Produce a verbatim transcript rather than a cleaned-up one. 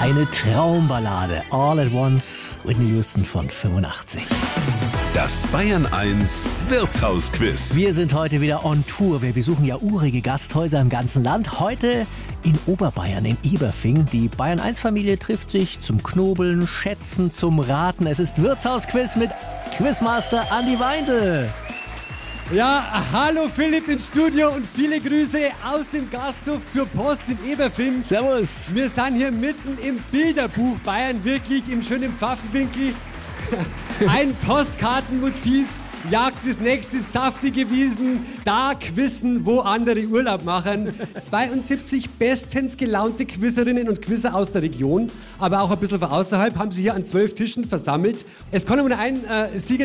Eine Traumballade. All at Once, Whitney Houston von fünfundachtzig. Das Bayern eins Wirtshausquiz. Wir sind heute wieder on Tour. Wir besuchen ja urige Gasthäuser im ganzen Land. Heute in Oberbayern, in Eberfing. Die Bayern eins Familie trifft sich zum Knobeln, Schätzen, zum Raten. Es ist Wirtshausquiz mit Quizmaster Andi Weindl. Ja, hallo Philipp ins Studio und viele Grüße aus dem Gasthof zur Post in Eberfing. Servus. Wir sind hier mitten im Bilderbuch Bayern, wirklich im schönen Pfaffenwinkel. Ein Postkartenmotiv jagt das nächste saftige Wiesen, da quizzen, wo andere Urlaub machen. zweiundsiebzig bestens gelaunte Quizzerinnen und Quizzer aus der Region, aber auch ein bisschen von außerhalb, haben sie hier an zwölf Tischen versammelt. Es kann nur ein äh, Sieger